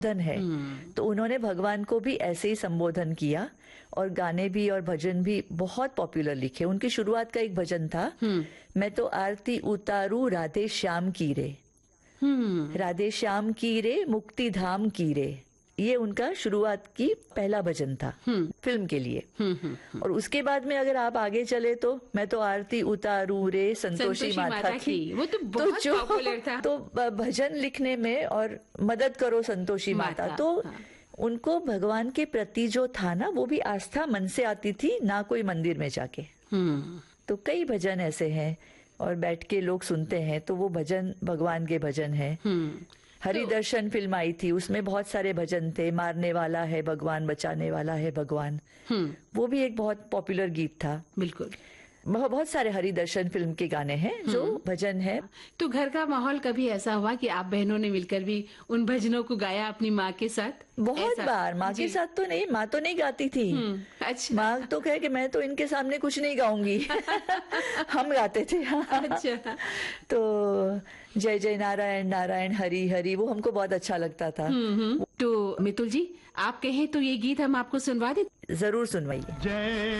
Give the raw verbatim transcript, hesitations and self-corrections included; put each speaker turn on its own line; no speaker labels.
भजन है। तो उन्होंने भगवान को भी ऐसे ही संबोधन किया और गाने भी और भजन भी बहुत पॉपुलर लिखे। उनकी शुरुआत का एक भजन था, मैं तो आरती उतारू राधे श्याम की रे, राधे श्याम की रे मुक्ति धाम की रे। ये उनका शुरुआत की पहला भजन था फिल्म के लिए। और उसके बाद में अगर आप आगे चले तो मैं तो आरती उतारू रे संतोषी माता की,
वो तो बहुत
तो
पॉपुलर था।
तो भजन लिखने में और मदद करो संतोषी माता, माता तो हाँ। उनको भगवान के प्रति जो था ना, वो भी आस्था मन से आती थी, ना कोई मंदिर में जाके। तो कई भजन ऐसे हैं और बैठ के लोग सुनते हैं, तो वो भजन भगवान के भजन है। हरि दर्शन फिल्म आई थी, उसमें बहुत सारे भजन थे, मारने वाला है भगवान, बचाने वाला है भगवान, वो भी एक बहुत पॉपुलर गीत था।
बिल्कुल,
बहुत सारे हरि दर्शन फिल्म के गाने हैं जो भजन है।
तो घर का माहौल कभी ऐसा हुआ कि आप बहनों ने मिलकर भी उन भजनों को गाया अपनी माँ के साथ?
बहुत बार। माँ के साथ तो नहीं, माँ तो नहीं गाती थी।
अच्छा।
माँ तो कहे कि मैं तो इनके सामने कुछ नहीं गाऊंगी। हम गाते थे।
अच्छा।
तो जय जय नारायण नारायण हरि हरि, वो हमको बहुत अच्छा लगता था।
तो मितुल जी, आप कहें तो ये गीत हम आपको सुनवा दें?
जरूर सुनवाइए।
जय